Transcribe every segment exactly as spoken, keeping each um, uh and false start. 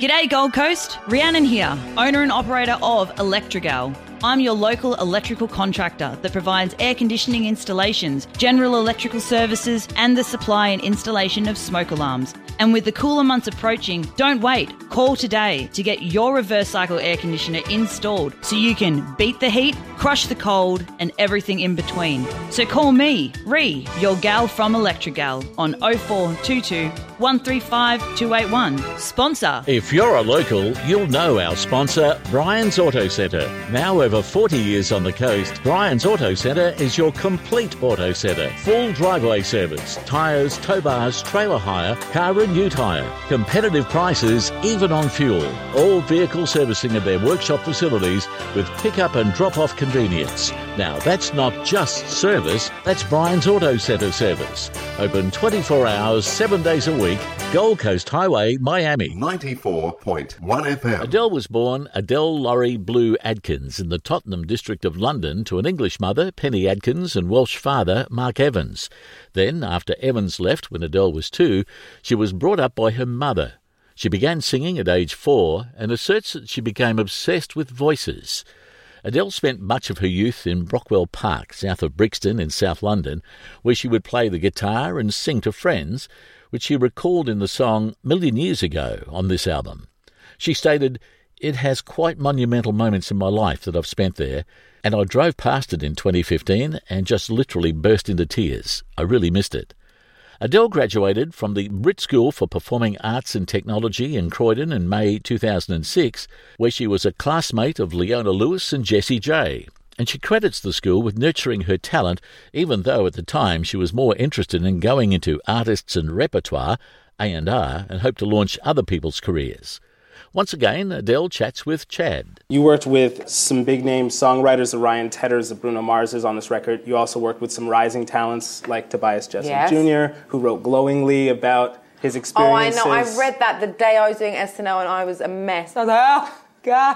G'day Gold Coast, Rhiannon here, owner and operator of Electrigal. I'm your local electrical contractor that provides air conditioning installations, general electrical services and the supply and installation of smoke alarms. And with the cooler months approaching, don't wait. Call today to get your reverse cycle air conditioner installed so you can beat the heat, crush the cold and everything in between. So call me, Rhi, your gal from Electrigal on oh four two two, one three five, two eight one. Sponsor. If you're a local, you'll know our sponsor, Brian's Auto Centre. Now over forty years on the coast, Brian's Auto Centre is your complete auto centre. Full driveway service, tyres, tow bars, trailer hire, car and ute hire. Competitive prices, even on fuel. All vehicle servicing at their workshop facilities with pick-up and drop-off convenience. Now that's not just service, that's Brian's Auto Centre service. Open twenty-four hours, seven days a week, Gold Coast Highway, Miami. ninety-four point one F M. Adele was born Adele Laurie Blue Adkins in the Tottenham district of London to an English mother, Penny Adkins, and Welsh father, Mark Evans. Then, after Evans left when Adele was two, she was brought up by her mother. She began singing at age four and asserts that she became obsessed with voices. Adele spent much of her youth in Brockwell Park, south of Brixton in South London, where she would play the guitar and sing to friends, which she recalled in the song Million Years Ago on this album. She stated, "It has quite monumental moments in my life that I've spent there, and I drove past it in twenty fifteen and just literally burst into tears. I really missed it." Adele graduated from the Brit School for Performing Arts and Technology in Croydon in May two thousand six, where she was a classmate of Leona Lewis and Jessie J. And she credits the school with nurturing her talent, even though at the time she was more interested in going into artists and repertoire, A and R, and hoped to launch other people's careers. Once again, Adele chats with Chad. You worked with some big-name songwriters, the Ryan Tedders, the Bruno Marses on this record. You also worked with some rising talents like Tobias Jessup Yes. Junior, who wrote glowingly about his experiences. Oh, I know. I read that the day I was doing S N L and I was a mess. I was like, oh, God.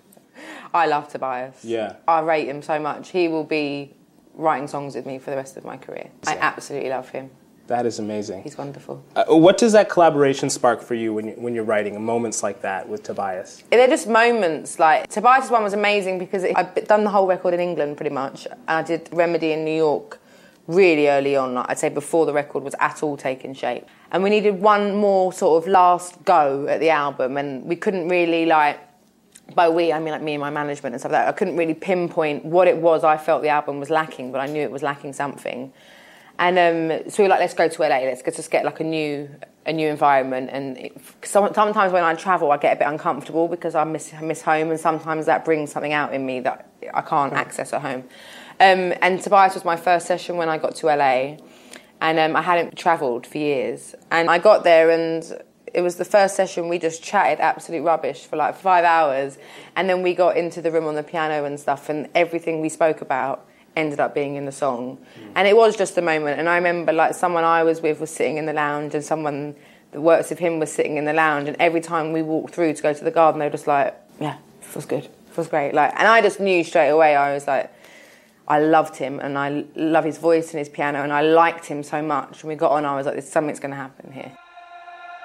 I love Tobias. Yeah. I rate him so much. He will be writing songs with me for the rest of my career. I absolutely love him. That is amazing. He's wonderful. Uh, what does that collaboration spark for you when, you, when you're writing moments like that with Tobias? They're just moments. Like, Tobias' one was amazing because it, I've done the whole record in England, pretty much. I did Remedy in New York really early on, I'd say before the record was at all taking shape. And we needed one more sort of last go at the album, and we couldn't really, like, by we, I mean like me and my management and stuff like that, I couldn't really pinpoint what it was I felt the album was lacking, but I knew it was lacking something. And um, so we were like, let's go to L A, let's just get like a new a new environment. And it, sometimes when I travel, I get a bit uncomfortable because I miss, I miss home, and sometimes that brings something out in me that I can't access at home. Um, and Tobias was my first session when I got to L A, and um, I hadn't travelled for years. And I got there, and it was the first session we just chatted absolute rubbish for like five hours. And then we got into the room on the piano and stuff, and everything we spoke about ended up being in the song. Mm. And it was just a moment. And I remember like someone I was with was sitting in the lounge, and someone that works with him was sitting in the lounge, and every time we walked through to go to the garden, they were just like, yeah, feels good, feels great. Like, and I just knew straight away, I was like, I loved him, and I love his voice and his piano, and I liked him so much. And we got on, I was like, there's something's going to happen here.